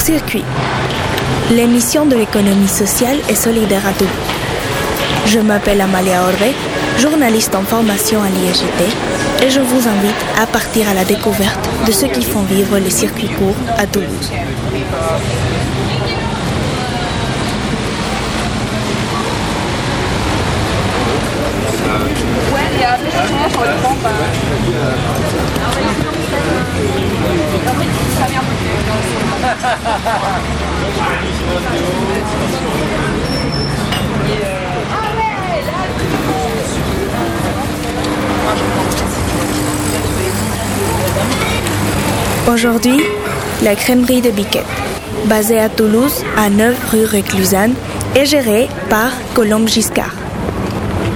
Circuit, l'émission de l'économie sociale et solidaire à Toulouse. Je m'appelle Amalia Orbe, journaliste en formation à l'IEJT, et je vous invite à partir à la découverte de ceux qui font vivre les circuits courts à Toulouse. Aujourd'hui, la crèmerie de Biquette, basée à Toulouse, à 9 rue Réclusane, est gérée par Colombe Giscard.